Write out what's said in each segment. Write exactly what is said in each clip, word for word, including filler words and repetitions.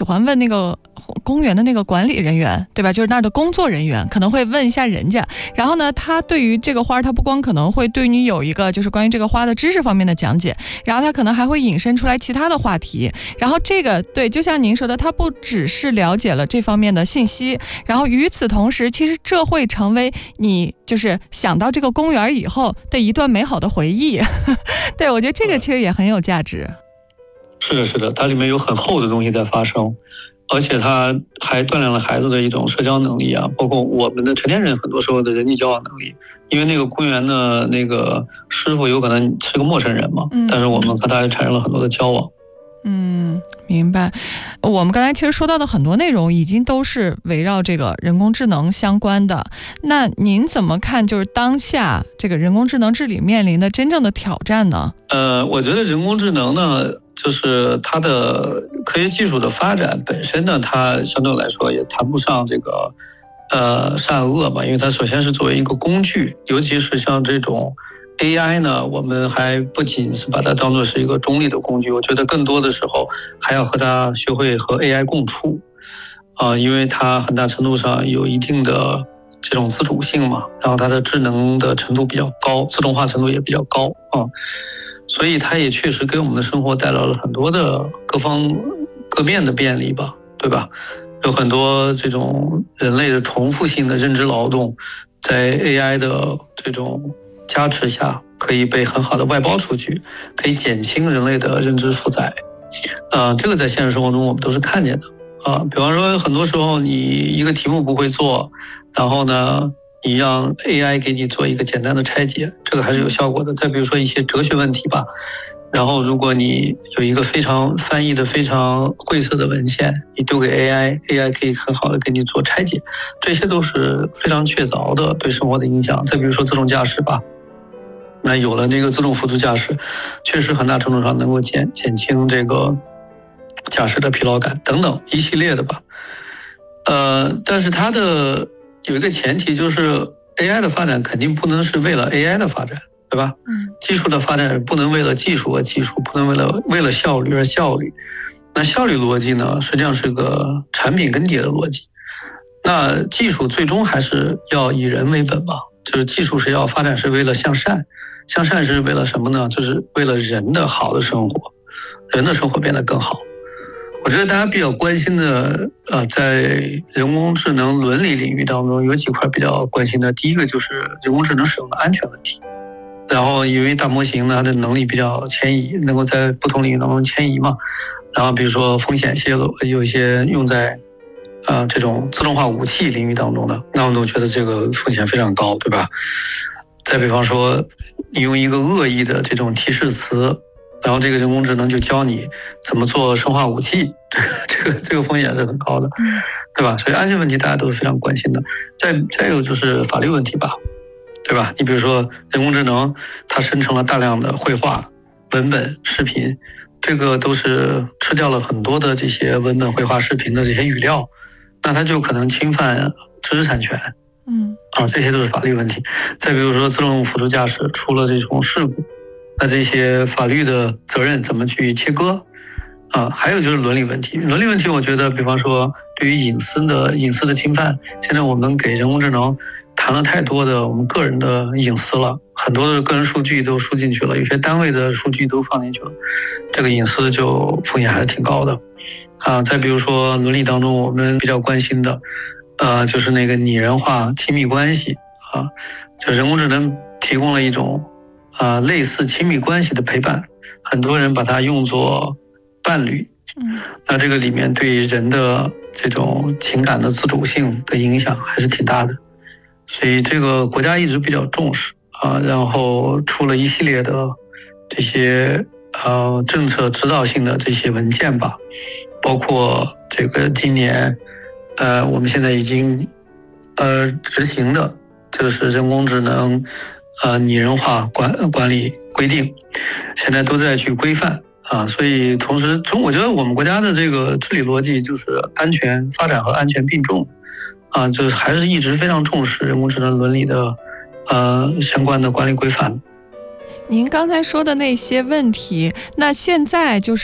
欢问那个公园的那个管理人员，对吧？就是那儿的工作人员，可能会问一下人家。然后呢，他对于这个花，他不光可能会对你有一个就是关于这个花的知识方面的讲解，然后他可能还会引申出来其他的话题。然后这个对，就像您说的，他不只是了解了这方面的信息，然后与此同时，其实这会成为你就是想到这个公园以后的一段美好的回忆。对，我觉得这个其实也很有价值。 是的，是的，它里面有很厚的东西在发生，而且它还锻炼了孩子的一种社交能力啊，包括我们的成年人很多时候的人际交往能力。因为那个公园的那个师傅有可能是个陌生人嘛，嗯、但是我们和他产生了很多的交往。 嗯，明白。我们刚才其实说到的很多内容已经都是围绕这个人工智能相关的。那您怎么看就是当下这个人工智能治理面临的真正的挑战呢？ 呃，我觉得人工智能呢，就是它的科学技术的发展本身呢，它相对来说也谈不上这个呃善恶嘛，因为它首先是作为一个工具，尤其是像这种A I 呢，我们还不仅是把它当作是一个中立的工具，我觉得更多的时候还要和它学会和 A I 共处啊、呃，因为它很大程度上有一定的这种自主性嘛，然后它的智能的程度比较高，自动化程度也比较高啊、呃，所以它也确实给我们的生活带来了很多的各方各面的便利吧，对吧？有很多这种人类的重复性的认知劳动，在 A I 的这种加持下可以被很好的外包出去，可以减轻人类的认知负载。呃，这个在现实生活中我们都是看见的啊、呃。比方说，很多时候你一个题目不会做，然后呢，你让 A I 给你做一个简单的拆解，这个还是有效果的。再比如说一些哲学问题吧，然后如果你有一个非常翻译的非常晦涩的文献，你丢给 A I，A I 可以很好的给你做拆解，这些都是非常确凿的对生活的影响。再比如说自动驾驶吧。那有了这个自动辅助驾驶，确实很大程度上能够减减轻这个驾驶的疲劳感等等一系列的吧。呃，但是它的有一个前提就是 A I 的发展肯定不能是为了 A I 的发展，对吧？嗯。技术的发展不能为了技术而技术，不能为了为了效率而效率。那效率逻辑呢，实际上是个产品更迭的逻辑。那技术最终还是要以人为本嘛。就是技术是要发展是为了向善，向善是为了什么呢？就是为了人的好的生活，人的生活变得更好。我觉得大家比较关心的，呃，在人工智能伦理领域当中有几块比较关心的。第一个就是人工智能使用的安全问题。然后因为大模型呢，它的能力比较迁移，能够在不同领域当中迁移嘛。然后比如说风险泄露，有一些用在啊、呃，这种自动化武器领域当中的，那我都觉得这个风险非常高，对吧？再比方说，你用一个恶意的这种提示词，然后这个人工智能就教你怎么做生化武器，这个这个风险是很高的，对吧？所以安全问题大家都是非常关心的。再再有就是法律问题吧，对吧？你比如说人工智能，它生成了大量的绘画、文本、视频，这个都是吃掉了很多的这些文本、绘画、视频的这些语料。那它就可能侵犯知识产权，嗯，啊，这些都是法律问题。再比如说自动辅助驾驶出了这种事故，那这些法律的责任怎么去切割？啊，还有就是伦理问题。伦理问题，我觉得，比方说对于隐私的隐私的侵犯，现在我们给人工智能谈了太多的我们个人的隐私了，很多的个人数据都输进去了，有些单位的数据都放进去了，这个隐私就风险还是挺高的。啊，再比如说伦理当中我们比较关心的，呃，就是那个拟人化亲密关系啊，就人工智能提供了一种啊、呃、类似亲密关系的陪伴，很多人把它用作伴侣，嗯，那这个里面对人的这种情感的自主性的影响还是挺大的，所以这个国家一直比较重视啊，然后出了一系列的这些呃政策指导性的这些文件吧。包括这个今年，呃，我们现在已经呃执行的，就是人工智能呃拟人化管管理规定，现在都在去规范啊。所以同时，从我觉得我们国家的这个治理逻辑就是安全发展和安全并重啊，就是还是一直非常重视人工智能伦理的呃相关的管理规范。 您刚才说的那些问题，那现在就是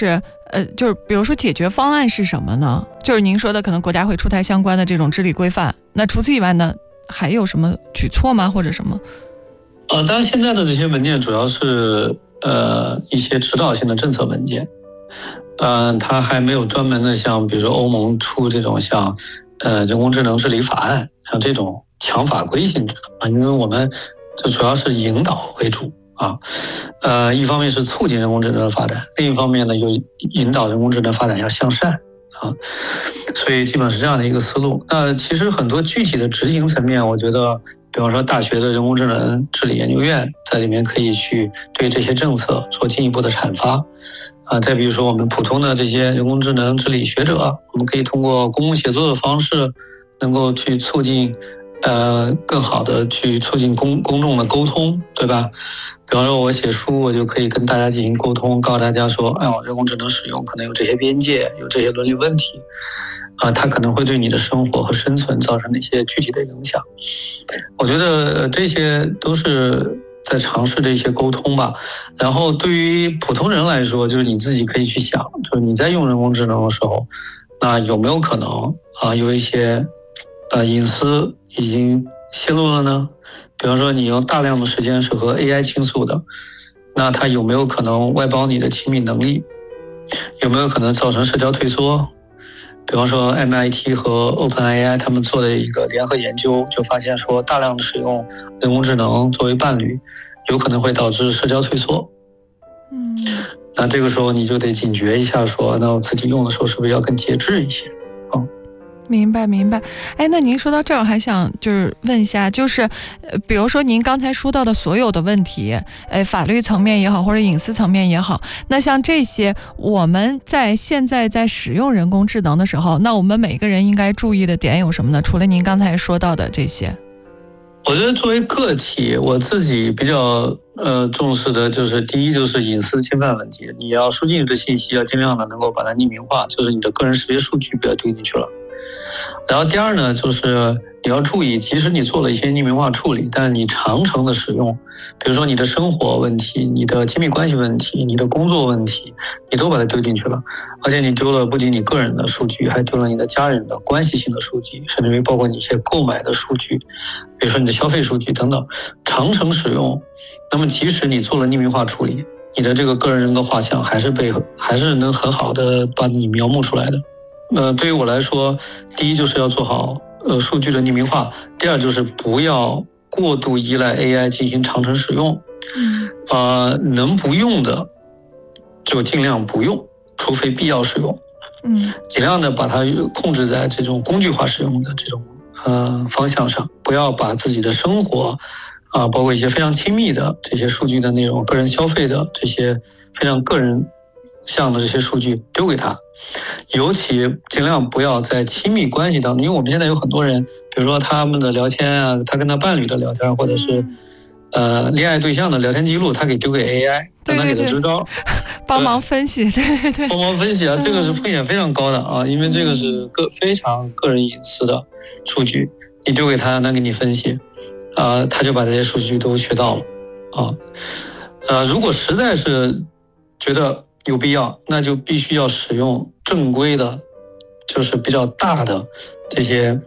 呃，就是比如说解决方案是什么呢？就是您说的可能国家会出台相关的这种治理规范，那除此以外呢，还有什么举措吗？或者什么？ 呃，当然现在的这些文件主要是呃一些指导性的政策文件，呃，它还没有专门的像比如说欧盟出这种像呃人工智能治理法案，像这种强法规性质啊，因为我们就主要是引导为主。啊，呃，一方面是促进人工智能的发展，另一方面呢，又引导人工智能发展要向善啊，所以基本是这样的一个思路。那其实很多具体的执行层面，我觉得，比方说大学的人工智能治理研究院在里面可以去对这些政策做进一步的阐发啊。再比如说我们普通的这些人工智能治理学者，我们可以通过公共协作的方式，能够去促进。呃，更好的去促进公公众的沟通，对吧？比方说我写书，我就可以跟大家进行沟通，告诉大家说，哎呦，人工智能使用可能有这些边界，有这些伦理问题，啊、呃，它可能会对你的生活和生存造成哪些具体的影响。我觉得这些都是在尝试的一些沟通吧。然后对于普通人来说，就是你自己可以去想，就是你在用人工智能的时候，那有没有可能啊、呃、有一些呃隐私已经泄露了呢？比方说你用大量的时间是和 A I 倾诉的，那它有没有可能外包你的亲密能力？有没有可能造成社交退缩？比方说 M I T 和 OpenAI 他们做的一个联合研究，就发现说大量的使用人工智能作为伴侣，有可能会导致社交退缩。 嗯， 那这个时候你就得警觉一下说，说那我自己用的时候是不是要更节制一些？哦。 明白明白，哎，那您说到这儿，还想就是问一下，就是呃，比如说您刚才说到的所有的问题，哎，法律层面也好，或者隐私层面也好，那像这些，我们在现在在使用人工智能的时候，那我们每个人应该注意的点有什么呢？除了您刚才说到的这些， 我觉得作为个体，我自己比较呃重视的就是第一就是隐私侵犯问题，你要输进去的信息要尽量的能够把它匿名化，就是你的个人识别数据不要丢进去了。然后第二呢，就是你要注意，即使你做了一些匿名化处理，但你长程的使用，比如说你的生活问题、你的亲密关系问题、你的工作问题，你都把它丢进去了，而且你丢了不仅你个人的数据，还丢了你的家人的关系性的数据，甚至于包括你一些购买的数据，比如说你的消费数据等等，长程使用，那么即使你做了匿名化处理，你的这个个人人格画像还是被还是能很好的把你描摹出来的。呃，对于我来说，第一就是要做好呃数据的匿名化，第二就是不要过度依赖 A I 进行长程使用， 嗯， 呃，能不用的就尽量不用，除非必要使用， 嗯， 尽量的把它控制在这种工具化使用的这种呃方向上，不要把自己的生活啊、呃，包括一些非常亲密的这些数据的内容、个人消费的这些非常个人项的这些数据丢给他。尤其尽量不要在亲密关系当中，因为我们现在有很多人，比如说他们的聊天啊，他跟他伴侣的聊天，或者是呃恋爱对象的聊天记录，他给丢给 A I， 让他给他支招， 帮忙分析，对对对， 帮忙分析啊，这个是风险非常高的啊，因为这个是个非常个人隐私的数据，你丢给他，让他给你分析，啊、呃，他就把这些数据都学到了啊，呃，如果实在是觉得有必要，那就必须要使用正规的，就是比较大的这些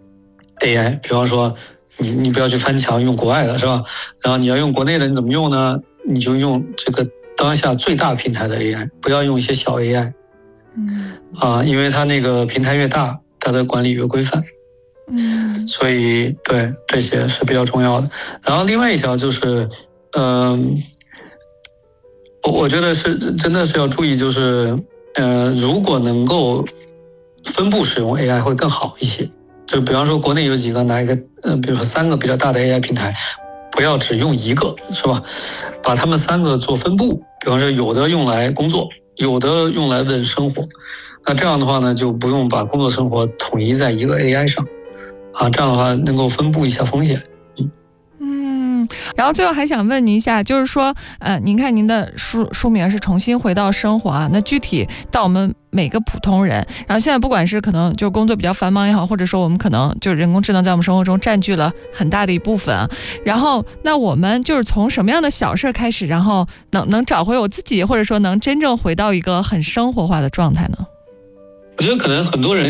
A I， 比方说你你不要去翻墙用国外的是吧？然后你要用国内的，你怎么用呢？你就用这个当下最大平台的 A I， 不要用一些小 A I， 嗯啊，因为它那个平台越大，它的管理越规范， 嗯， 所以对这些是比较重要的。然后另外一条就是，嗯、呃，我觉得是真的是要注意，就是呃，如果能够分布使用 A I 会更好一些。就比方说国内有几个拿一个呃，比如说三个比较大的 A I 平台，不要只用一个，是吧？把它们三个做分布，比方说有的用来工作，有的用来问生活。那这样的话呢，就不用把工作生活统一在一个 A I 上，啊，这样的话能够分布一下风险。 嗯， 然后最后还想问您一下，就是说，呃，您看您的书书名是重新回到生活啊，那具体到我们每个普通人，然后现在不管是可能就是工作比较繁忙也好，或者说我们可能就是人工智能在我们生活中占据了很大的一部分啊，然后那我们就是从什么样的小事开始，然后能能找回我自己，或者说能真正回到一个很生活化的状态呢？ 我觉得可能很多人